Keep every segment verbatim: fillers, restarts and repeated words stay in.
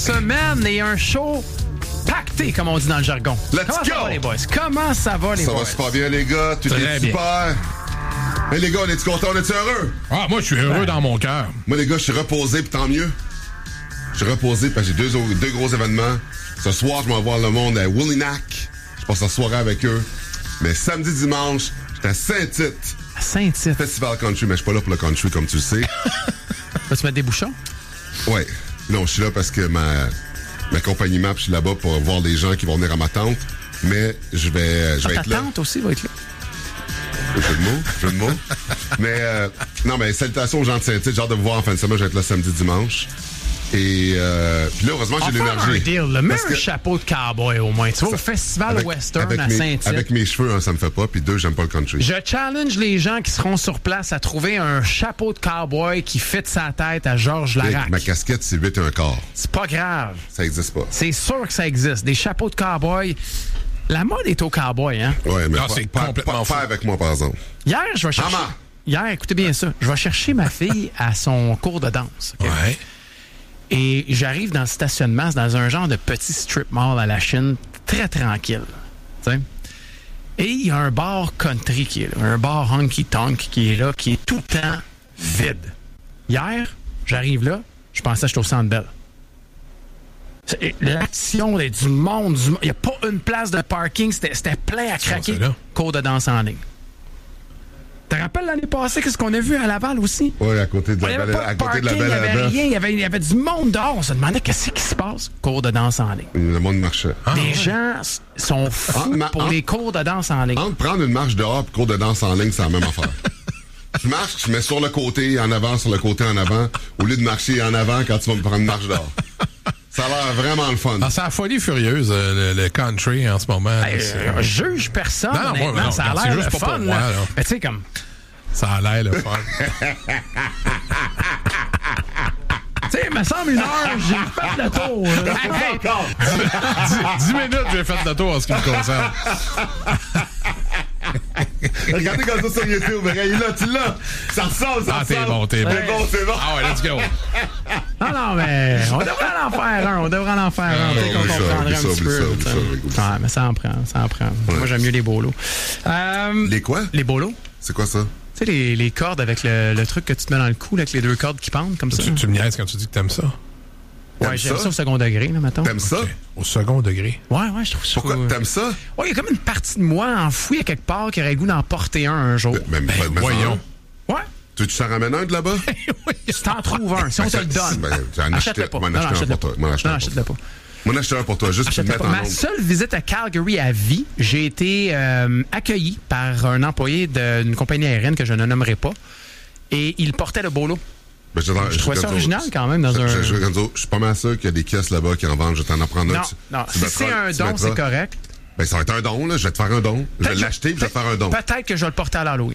semaine et un show pacté, comme on dit dans le jargon. Let's Comment go! ça va, les boys? Comment ça va, les Ça boys? va super bien, les gars. Tout Très est bien. super. Hey, les gars, on est-tu contents? On est-tu heureux? Ah, moi, je suis heureux dans mon cœur. Moi, les gars, je suis reposé, puis tant mieux. Je suis reposé parce que j'ai deux, deux gros événements. Ce soir, je m'en vais voir le monde à Willinac. Je passe la soirée avec eux. Mais samedi, dimanche, j'étais à Saint-Tite. À Saint-Tite. Festival country, mais je suis pas là pour le country, comme tu le sais. Vas-tu mettre des bouchons? Ouais. Non, je suis là parce que ma, ma compagnie Map, je suis là-bas pour voir les gens qui vont venir à ma tente. Mais je vais, je vais Ah, être ta là. tante aussi va être là. Jeu de mots, jeu de mots. Mais, euh, non, mais salutations aux gens de Saint-Tite. J'ai hâte de vous voir en fin de semaine. Je vais être là samedi, dimanche. Et, euh, puis là, heureusement, j'ai On va faire un l'énergie. deal, là. Mets Parce un que- chapeau de cowboy au moins. Tu vas au Ça- Festival avec- Western avec à mes- Saint-Tite. Avec mes cheveux, un, ça me fait pas. Puis deux, j'aime pas le country. Je challenge les gens qui seront sur place à trouver un chapeau de cowboy qui fit sa tête à Georges Hey, Larac. ma casquette, c'est huit et un quart. C'est pas grave. Ça existe pas. C'est sûr que ça existe. Des chapeaux de cowboy. La mode est au cowboy, hein? Ouais, mais Ah, pas, c'est pas, complètement pas, fou. pas avec moi, par exemple. Hier, je vais chercher... Maman! Hier, écoutez bien ça. Je vais chercher ma fille à son cours de danse. OK? Ouais. Et j'arrive dans le stationnement, c'est dans un genre de petit strip mall à la Chine, très tranquille. Tu sais? Et il y a un bar country qui est là, un bar honky-tonk qui est là, qui est tout le temps vide. Hier, j'arrive là, je pensais que j'étais au Centre Bell. C'est- L'action, il y a du monde, du mo- il n'y a pas une place de parking, c'était c'était plein à craquer. c'est là. Cours de danse en ligne. Tu te rappelles l'année passée, qu'est-ce qu'on a vu à Laval aussi? Ouais, à côté de Il n'y la avait belle, pas à de côté de parking, la il n'y belle avait à rien, il y avait, il y avait du monde dehors. On se demandait qu'est-ce qui se passe. Cours de danse en ligne. Le monde marchait. Les gens s- sont fous Ah, ma- pour ah. les cours de danse en ligne. Entre prendre une marche dehors et cours de danse en ligne, c'est la même affaire. Tu marches, tu mets sur le côté, en avant, sur le côté, en avant, au lieu de marcher en avant quand tu vas me prendre une marche dehors. Ça a l'air vraiment le fun. Ah, c'est la folie furieuse, euh, le, le country en ce moment. Hey, C'est- euh, je juge personne, Non, non, honnêtement, moi, non, ça a regarde, l'air c'est le juste pas fun. pour moi, là. là. Mais tu sais, comme... Ça a l'air le fun. Tu sais, il me semble une heure, j'ai fait le tour. là. Hey, dix, dix minutes, j'ai fait le tour en ce qui me concerne. Regardez comme ça sur YouTube. Regarde, là, tu l'as. Ça ressemble, ça Ah, t'es ressemble. bon, t'es bon. C'est bon, c'est bon. Ah ouais, let's go. Non, non, mais on devrait en faire un. On devrait en faire un. Peut-être qu'on oublie ça, comprendrait oublie un ça, petit oublie ça, peu. oublie ça, oublie ça. Ouais, mais ça en prend, ça en prend. Moi, j'aime mieux les bolos. Euh, Les quoi? Les bolos. C'est quoi ça? Tu sais, les, les cordes avec le, le truc que tu te mets dans le cou, là, avec les deux cordes qui pendent comme ça. Tu, tu me niaises quand tu dis que t'aimes ça? Ouais, T'aimes j'aime ça? ça au second degré, là, mettons. T'aimes ça? Ok. Au second degré. Ouais, ouais, je trouve ça. Pourquoi? T'aimes ça? Ouais, il y a comme une partie de moi enfouie à quelque part qui aurait le goût d'en porter un un jour. Ben, ben, ben, voyons. ça. Ouais. Tu veux que tu t'en ramènes un de là-bas? Tu t'en trouves un, si on te le donne. Ben, j'en Achète-le achetais- pas. m'en Non, non, acheter un achète-le pour toi. pas. M'en acheter Non, un pour achète-le toi. pas. Moi, en acheter un pour toi, juste pour te Achète-le mettre pas. en Ma onde. seule visite à Calgary à vie, j'ai été euh, accueilli par un employé de- d'une compagnie aérienne que je ne nommerai pas. Et il portait le bolo. Ben, je, Je trouvais ça original quand même dans je, un... Je, je, je, je suis pas mal sûr qu'il y a des kiosques là-bas qui en vendent. Je vais t'en apprendre un. Non, Tu- non. tu Si mettras- c'est un tu don, mettras- c'est correct. Ben, ça va être un don, là. Je vais te faire un don. Je vais Peut-être- l'acheter et je vais te faire un don. Peut-être que je vais le porter à l'Halloween.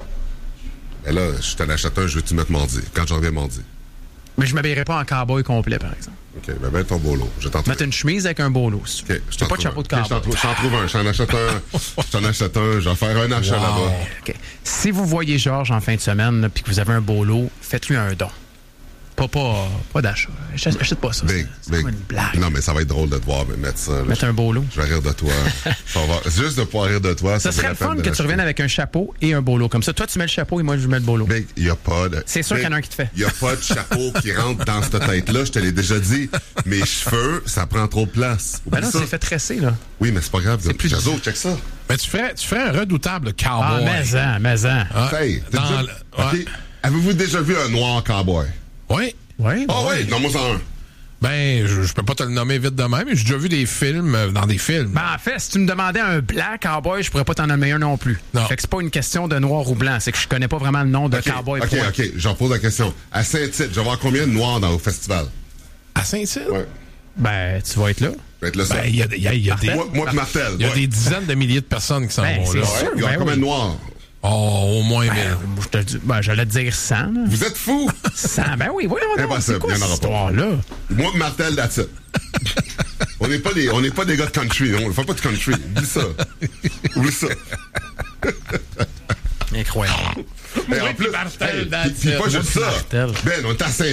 Ben là, je t'en achète un, je vais te mettre mardi. Quand je reviens mardi. Mais je ne m'habillerai pas en cowboy complet, par exemple. OK, ben, ben ton bolo. Je t'en trouve. Mettre une chemise avec un bolo. Si tu veux. OK, je T'as t'en pas de trouve chapeau de un. OK, je t'en cowboy. trouve- je t'en trouve un. Je t'en achète un. Je t'en achète un. Je vais faire un achat Wow. là-bas. OK. Si vous voyez Georges en fin de semaine là, puis que vous avez un bolo, faites-lui un don. Pas, pas, pas d'achat. Achète, achète pas ça. Big, c'est big. comme une blague. Non, mais ça va être drôle de te voir me mettre ça. là. Mettre un bolo. Je vais rire de toi. Ça va- Juste de pouvoir rire de toi. Ça vaut serait la le peine fun de que tu l'acheter. reviennes avec un chapeau et un bolo. Comme ça, toi, tu mets le chapeau et moi, je mets le bolo. Big, il n'y a pas de. C'est sûr Big, qu'il y en a un qui te fait. Il n'y a pas de chapeau qui rentre dans cette tête-là. Je te l'ai déjà dit. Mes cheveux, ça prend trop de place. Ben Oublie non, ça. c'est fait tresser, là. Oui, mais c'est pas grave. C'est plus- Jazo, check ça. Mais tu ferais, tu ferais un redoutable cowboy. Ah, mais-en, mais-en. Ah, Hey, t'as dans déjà- le- OK. ouais. Avez-vous déjà vu un noir cowboy? Oui. Oui. Ah oui, nomme-moi en un. Ben, je, je peux pas te le nommer vite de même, mais j'ai déjà vu des films, euh, dans des films. Ben, en fait, si tu me demandais un blanc cowboy, je pourrais pas t'en nommer un non plus. Non. Fait que c'est pas une question de noir ou blanc, c'est que je connais pas vraiment le nom de OK, cowboy. OK, point. OK. J'en pose la question. À Saint-Tite, je vais voir combien de noirs dans le festival? À Saint-Tite? Ouais. Ben, tu vas être là. Je vais être le seul. Ben, il y a, des- il y a- il y a des... Moi, moi pis Martel. Il y a ouais. des dizaines de milliers de personnes qui s'en Ben, vont c'est là. sûr. Ouais, il y aura Ben combien oui. de noirs? Oh, au moins Ben, mille. je te dis, ben, j'allais te dire cent. Là. Vous êtes fous? cent, ben oui, voyons donc. Impossible, C'est quoi il y en cette aura pas. histoire-là? Moi pis Martel, that's it. On n'est pas des, on n'est pas des gars de country. On ne fait pas de country. Oublie ça. Oublie ça. Incroyable. Et en Oui, plus, puis Martel, hey, that's puis- puis it. pas juste ça. Martel. Ben, on est à Saint